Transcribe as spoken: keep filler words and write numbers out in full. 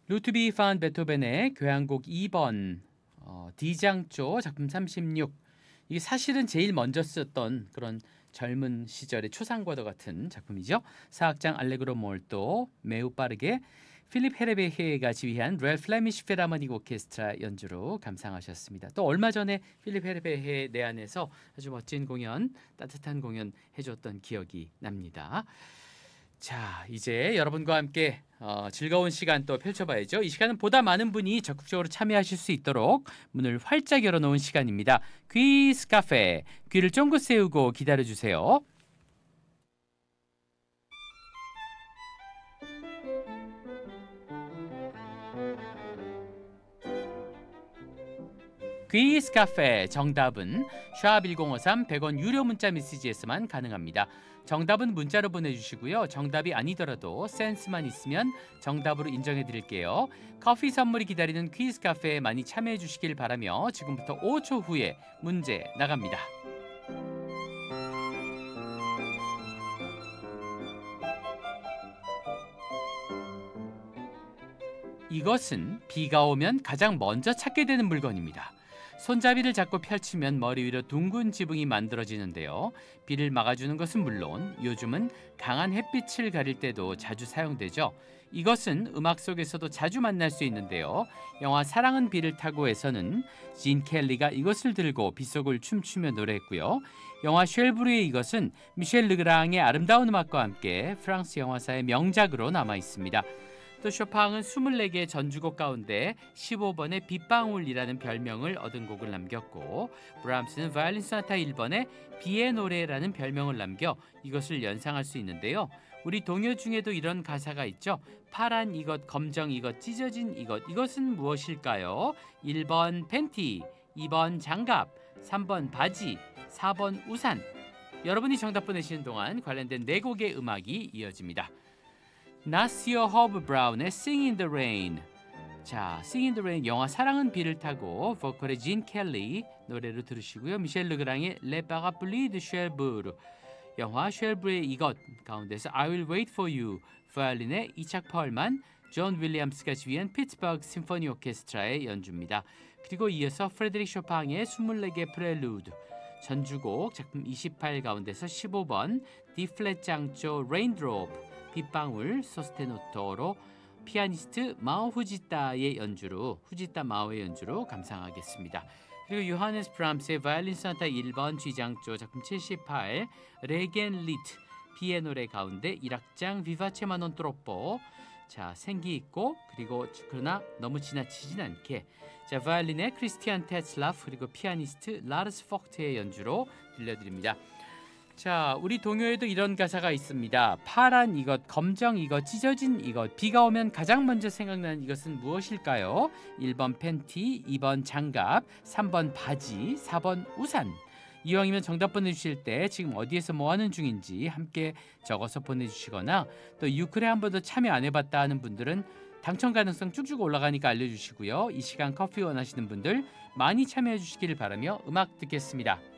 루트비 판 베토벤의 교향곡 이 번 어, D장조 작품 삼십육. 이게 사실은 제일 먼저 썼던 그런 젊은 시절의 초상과도 같은 작품이죠. 사악장 알레그로 몰도 매우 빠르게 필립 헤레베헤가 지휘한 로얄 플레미쉬 필하모닉 오케스트라 연주로 감상하셨습니다. 또 얼마 전에 필립 헤레베헤 내한에서 아주 멋진 공연, 따뜻한 공연 해줬던 기억이 납니다. 자, 이제 여러분과 함께 어, 즐거운 시간 또 펼쳐봐야죠. 이 시간은 보다 많은 분이 적극적으로 참여하실 수 있도록 문을 활짝 열어놓은 시간입니다. 퀴즈 카페, 귀를 쫑긋 세우고 기다려주세요. 퀴즈 카페 정답은 샵 일공오삼 백 원 유료 문자 메시지에서만 가능합니다. 정답은 문자로 보내주시고요. 정답이 아니더라도 센스만 있으면 정답으로 인정해 드릴게요. 커피 선물이 기다리는 퀴즈 카페에 많이 참여해 주시길 바라며 지금부터 오 초 후에 문제 나갑니다. 이것은 비가 오면 가장 먼저 찾게 되는 물건입니다. 손잡이를 잡고 펼치면 머리 위로 둥근 지붕이 만들어지는데요. 비를 막아주는 것은 물론 요즘은 강한 햇빛을 가릴 때도 자주 사용되죠. 이것은 음악 속에서도 자주 만날 수 있는데요. 영화 사랑은 비를 타고에서는 진 켈리가 이것을 들고 빗속을 춤추며 노래했고요. 영화 쉘브르의 이것은 미셸 르그랑의 아름다운 음악과 함께 프랑스 영화사의 명작으로 남아 있습니다. 또 쇼팡은 이십사 개의 전주곡 가운데 십오 번의 빗방울이라는 별명을 얻은 곡을 남겼고, 브람스는 바이올린 소나타 일 번에 비의 노래라는 별명을 남겨 이것을 연상할 수 있는데요. 우리 동요 중에도 이런 가사가 있죠. 파란 이것, 검정 이것, 찢어진 이것, 이것은 무엇일까요? 일 번 팬티, 이 번 장갑, 삼 번 바지, 사 번 우산. 여러분이 정답 보내시는 동안 관련된 네 곡의 음악이 이어집니다. 나시어 허브 브라운의 Sing in the Rain. 자, Sing in the Rain 영화 사랑은 비를 타고 보컬의 진 켈리 노래로 들으시고요. 미셸 르그랑의 Le Parapluie de Cherbourg 영화 쉘브르의 이것 가운데서 I Will Wait for You 바이올린의 이착 펄만, 존 윌리엄스가 지휘한 피츠버그 심포니 오케스트라의 연주입니다. 그리고 이어서 프레드릭 쇼팡의 이십사 개 프렐루드 전주곡 작품 이십팔 가운데서 십오 번 D 플랫 장조 레인드롭 빗방울 소스테노토로 피아니스트 마오 후지타의 연주로 후지타 마오의 연주로 감상하겠습니다. 그리고 요하네스 브람스의 바이올린 소나타 일 번 G장조 작품 칠십팔 레겐 리트 비의 노래 가운데 일 악장 비바체 마논 트로포. 자, 생기 있고 그리고 그러나 너무 지나치진 않게. 자, 바이올린의 크리스티안 테츠라프 그리고 피아니스트 라르스 폭트의 연주로 들려드립니다. 자, 우리 동요에도 이런 가사가 있습니다. 파란 이것, 검정 이것, 찢어진 이것, 비가 오면 가장 먼저 생각나는 이것은 무엇일까요? 일 번 팬티, 이 번 장갑, 삼 번 바지, 사 번 우산. 이왕이면 정답 보내주실 때 지금 어디에서 뭐하는 중인지 함께 적어서 보내주시거나 또 유클에 한 번도 참여 안 해봤다 하는 분들은 당첨 가능성 쭉쭉 올라가니까 알려주시고요. 이 시간 커피 원하시는 분들 많이 참여해 주시길 바라며 음악 듣겠습니다.